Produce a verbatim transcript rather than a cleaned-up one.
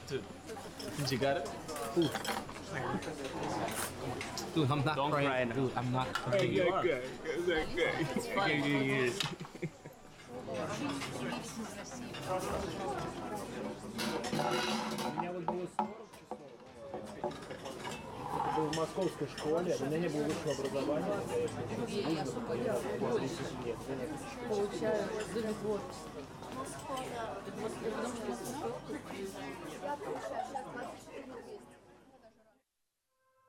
Dude, you got it? Dude, I'm not Don't crying. cry now. Dude, I'm not Hey, crying. you are. Good, good, good. Okay, yeah, yeah. У меня вот было сорок часов. Был в московской школе, у меня не было высшего образования, когда я ходил в вуз, тридцать лет. Получаю за творчество. Я получаю сейчас двадцать четыре.